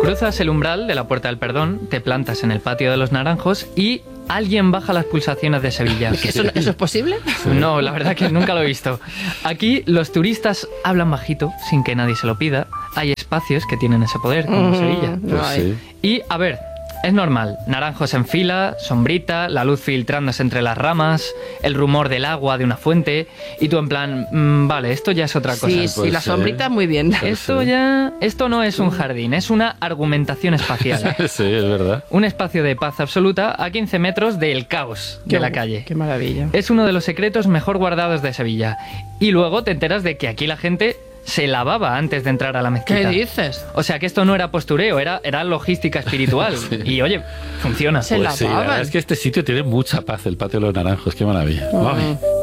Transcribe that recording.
Cruzas el umbral de la Puerta del Perdón, te plantas en el patio de los Naranjos y alguien baja las pulsaciones de Sevilla. ¿Eso es posible? No, la verdad que nunca lo he visto. Aquí los turistas hablan bajito, sin que nadie se lo pida. Hay espacios que tienen ese poder, como Sevilla. Pues sí. Y, a ver, es normal. Naranjos en fila, sombrita, la luz filtrándose entre las ramas, el rumor del agua de una fuente, y tú en plan, vale, esto ya es otra cosa. Sí, sí, la sombrita muy bien. Esto no es un jardín, es una argumentación espacial. Sí, es verdad. Un espacio de paz absoluta a 15 metros del caos de la calle. Qué maravilla. Es uno de los secretos mejor guardados de Sevilla. Y luego te enteras de que aquí la gente se lavaba antes de entrar a la mezquita. ¿Qué dices? O sea que esto no era postureo, era logística espiritual. Sí. Y oye, funciona. Se Pues sí, la lavaban. verdad es que este sitio tiene mucha paz, el patio de los Naranjos, qué maravilla. Ay.